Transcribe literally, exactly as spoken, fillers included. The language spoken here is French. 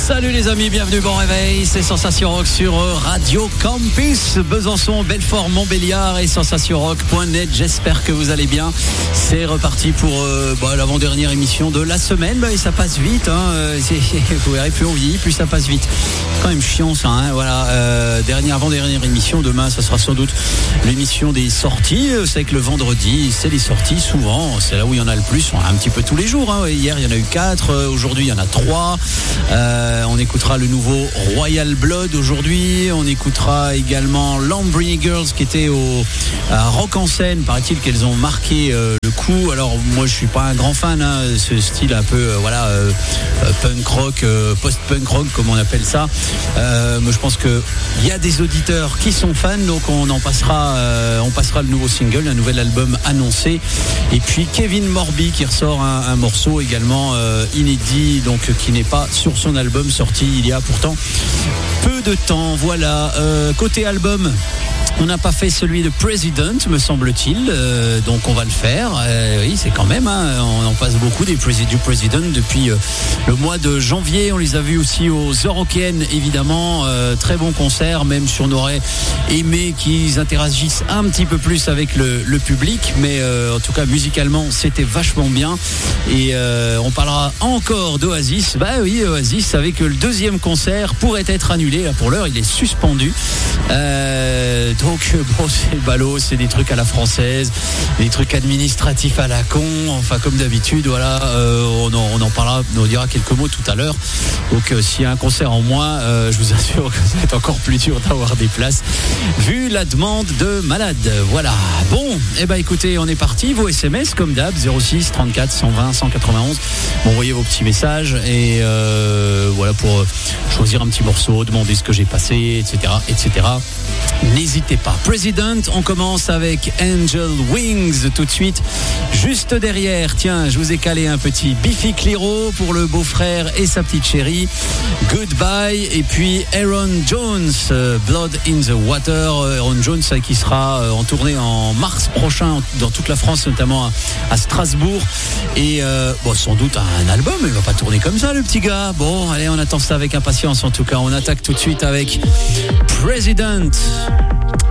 Salut les amis, bienvenue, bon réveil, c'est Sensation Rock sur Radio Campus Besançon, Belfort, Montbéliard et sensation rock point net. J'espère que vous allez bien. C'est reparti pour euh, bah, l'avant-dernière émission de la semaine, bah, et ça passe vite, hein. Vous verrez, plus on vieillit, plus ça passe vite. Quand même chiant ça, hein. Voilà, euh, dernière, avant-dernière émission. Demain, ça sera sans doute l'émission des sorties. C'est que le vendredi, c'est les sorties souvent. C'est là où il y en a le plus. On a un petit peu tous les jours, hein. Hier, il y en a eu quatre. Aujourd'hui, il y en a trois. Euh, on écoutera le nouveau Royal Blood aujourd'hui. On écoutera également Lamborghini Girls qui était au à Rock en Seine. Paraît-il qu'elles ont marqué euh, le coup. Alors moi, je suis pas un grand fan, hein. Ce style un peu euh, voilà euh, punk rock, euh, post-punk rock comme on appelle ça. Euh, mais je pense que il y a des auditeurs qui sont fans, donc on en passera, euh, on passera le nouveau single, un nouvel album annoncé. Et puis Kevin Morby qui ressort un, un morceau également euh, inédit, donc qui n'est pas sur son album sorti il y a pourtant peu de temps. Voilà. Euh, côté album, on n'a pas fait celui de President, me semble-t-il, euh, donc on va le faire. Euh, oui, c'est quand même, hein, on en passe beaucoup des Presi- du President depuis euh, le mois de janvier. On les a vus aussi aux Eurokéennes, évidemment. Euh, très bon concert, même si on aurait aimé qu'ils interagissent un petit peu plus avec le, le public. Mais euh, en tout cas, musicalement, c'était vachement bien. Et euh, on parlera encore d'Oasis. Bah oui, Oasis, avec que le deuxième concert pourrait être annulé. Là, pour l'heure, il est suspendu. Euh, donc, bon, c'est ballot, c'est des trucs à la française, des trucs administratifs à la con. Enfin, comme d'habitude, voilà, euh, on, en, on en parlera, on dira quelques mots tout à l'heure. Donc, euh, s'il y a un concert en moins, euh, je vous assure que ça va être encore plus dur d'avoir des places, vu la demande de malades. Voilà. Bon, eh ben, écoutez, on est parti. Vos S M S, comme d'hab, zéro six trente-quatre cent vingt cent quatre-vingt-onze. Bon, envoyez vos petits messages et euh, voilà, pour choisir un petit morceau, demander ce que j'ai passé, et cetera, et cetera. N'hésitez pas. President, on commence avec Angel Wings tout de suite. Juste derrière, tiens, je vous ai calé un petit Biffy Clyro pour le beau-frère et sa petite chérie. Goodbye. Et puis Aaron Jones, Blood in the Water. Aaron Jones qui sera en tournée en mars prochain dans toute la France, notamment à Strasbourg. Et euh, bon, sans doute un album, il va pas tourner comme ça, le petit gars. Bon, allez, on attend ça avec impatience en tout cas. On attaque tout de suite avec President.